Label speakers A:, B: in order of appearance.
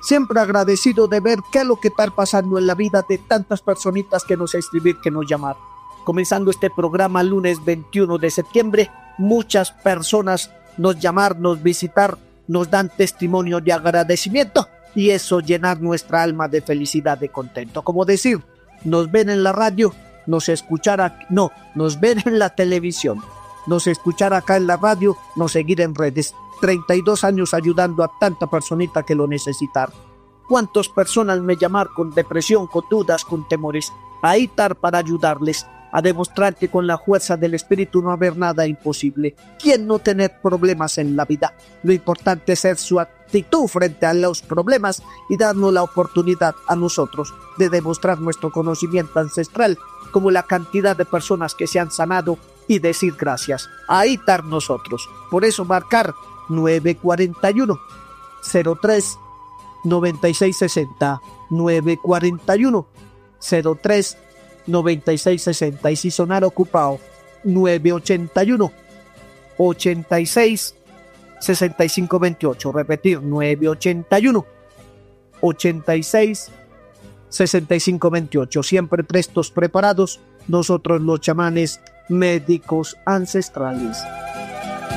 A: siempre agradecido de ver qué es lo que está pasando en la vida de tantas personitas que nos escribir, que nos llamar. Comenzando este programa lunes 21 de septiembre, muchas personas nos llamar, nos visitar, nos dan testimonio de agradecimiento y eso llenar nuestra alma de felicidad, de contento. Como decir, nos ven en la radio, nos ven en la televisión, nos escuchar acá en la radio, nos seguir en redes. 32 años ayudando a tanta personita que lo necesitar. ¿Cuántas personas me llamar con depresión, con dudas, con temores? Ahí estar para ayudarles a demostrar que con la fuerza del espíritu no haber nada imposible. ¿Quién no tener problemas en la vida? Lo importante es ser su actitud frente a los problemas y darnos la oportunidad a nosotros de demostrar nuestro conocimiento ancestral, como la cantidad de personas que se han sanado, y decir gracias. Ahí estar nosotros. Por eso marcar 941 03 9660 941 03 9660 y si sonar ocupado 981 86 65 28. Repetir, 981 86 65 28. Siempre prestos, preparados, nosotros los chamanes médicos ancestrales.